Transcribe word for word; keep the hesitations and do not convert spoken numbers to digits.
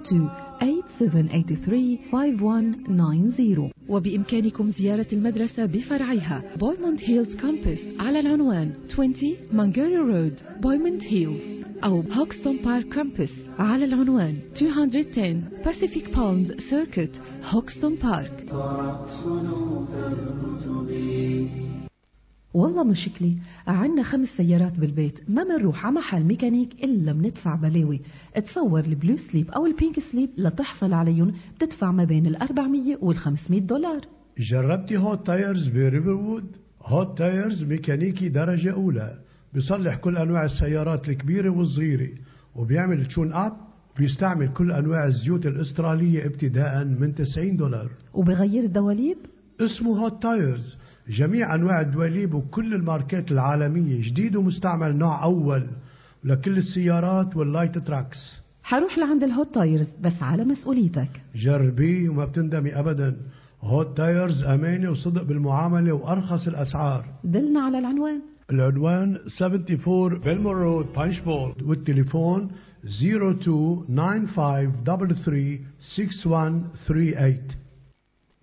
two eight seven eight three five one nine zero. وبإمكانكم زيارة المدرسة بفرعها بويموند هيلز كامبس على العنوان عشرين مانجيري رود بويموند هيلز، أو هوكستون بارك كامبس على العنوان مئتين وعشرة Pacific Palms Circuit هوكستون بارك. والله مشكلة عنا خمس سيارات بالبيت، ما منروح على محل ميكانيك إلا مندفع بلاوي. تصور البلو سليب أو البينك سليب لتحصل عليهم بتدفع ما بين الأربعمية والخمسمية دولار. جربتي هوت تايرز بريفروود؟ هوت تايرز ميكانيكي درجة أولى، بيصلح كل أنواع السيارات الكبيرة والصغيرة، وبيعمل تشون أب، بيستعمل كل أنواع الزيوت الأسترالية ابتداء من تسعين دولار، وبغير الدواليب. اسمه هوت تايرز، جميع أنواع الدواليب وكل الماركات العالمية، جديد ومستعمل نوع أول لكل السيارات واللايت تراكس. حروح لعند الهوت تايرز بس على مسؤوليتك. جربيه وما بتندمي أبدا. هوت تايرز أمانة وصدق بالمعاملة وأرخص الأسعار. دلنا على العنوان. العنوان أربعة وسبعين بيلمور رود بانش بول، والتليفون صفر اثنين تسعة خمسة ثلاثة ثلاثة ستة واحد ثلاثة ثمانية.